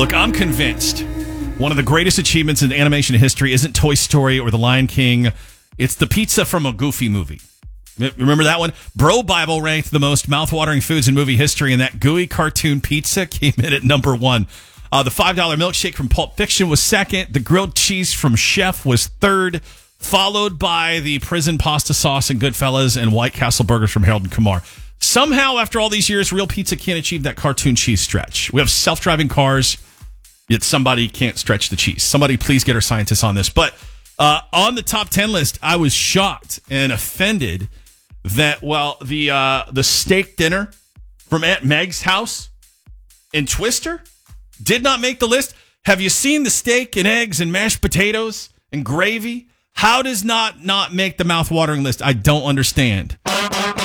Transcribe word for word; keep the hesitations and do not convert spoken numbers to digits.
Look, I'm convinced one of the greatest achievements in animation history isn't Toy Story or The Lion King. It's the pizza from a Goofy movie. Remember that one? Bro Bible ranked the most mouthwatering foods in movie history, and that gooey cartoon pizza came in at number one. Uh, the five dollar milkshake from Pulp Fiction was second. The grilled cheese from Chef was third, followed by the prison pasta sauce in Goodfellas and White Castle burgers from Harold and Kumar. Somehow, after all these years, real pizza can't achieve that cartoon cheese stretch. We have self-driving cars, yet somebody can't stretch the cheese. Somebody please get our scientists on this. But uh, on the top ten list, I was shocked and offended that, well, the uh, the steak dinner from Aunt Meg's house in Twister did not make the list. Have you seen the steak and eggs and mashed potatoes and gravy? How does not not make the mouth-watering list? I don't understand.